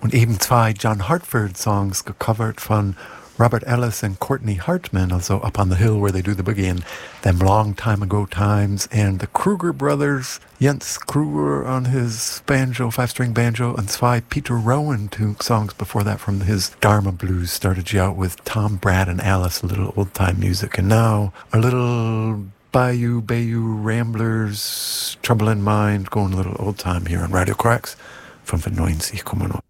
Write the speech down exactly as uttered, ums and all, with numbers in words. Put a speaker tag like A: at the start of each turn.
A: Und eben zwei John Hartford-Songs gecovert von Robert Ellis and Courtney Hartman, also Up on the Hill Where They Do the Boogie, and Them Long Time Ago Times, and the Kruger brothers, Jens Kruger on his banjo, five-string banjo, and zwei Peter Rowan, two songs before that from his Dharma Blues, started you out with Tom, Brad, and Alice, a little old-time music. And now, a little Bayou, Bayou Ramblers, Trouble in Mind, going a little old-time here on Radio Cracks, fünfundneunzig Komma null.